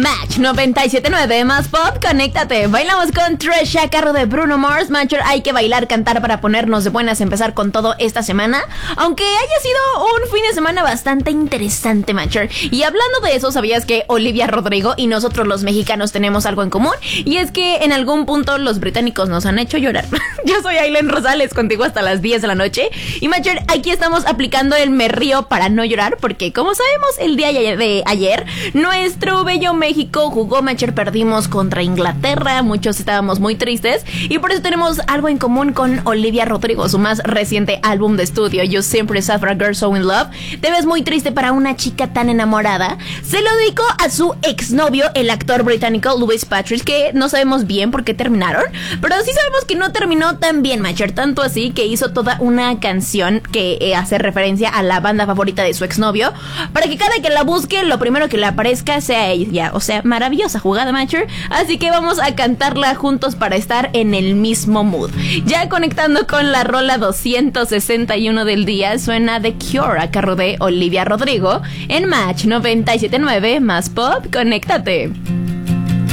Match 97.9 más pop, conéctate. Bailamos con Tresha, carro de Bruno Mars. Matcher, hay que bailar, cantar para ponernos de buenas, empezar con todo esta semana. Aunque haya sido un fin de semana bastante interesante, Matcher. Y hablando de eso, ¿sabías que Olivia Rodrigo y nosotros los mexicanos tenemos algo en común? Y es que en algún punto los británicos nos han hecho llorar. Yo soy Aileen Rosales, contigo hasta las 10 de la noche. Y Matcher, aquí estamos aplicando el me río para no llorar, porque como sabemos, el día de ayer, nuestro bello México jugó, Matcher, perdimos contra Inglaterra, muchos estábamos muy tristes y por eso tenemos algo en común con Olivia Rodrigo, su más reciente álbum de estudio, You Simply Saw a Girl So In Love. Te ves muy triste para una chica tan enamorada. Se lo dedicó a su exnovio, el actor británico Louis Patrick, que no sabemos bien por qué terminaron, pero sí sabemos que no terminó tan bien, Matcher, tanto así que hizo toda una canción que hace referencia a la banda favorita de su exnovio, para que cada que la busque, lo primero que le aparezca sea ella. O sea, maravillosa jugada, Matcher. Así que vamos a cantarla juntos para estar en el mismo mood. Ya conectando con la rola 261 del día, suena The Cure a cargo de Olivia Rodrigo en Match 97.9 más pop, conéctate.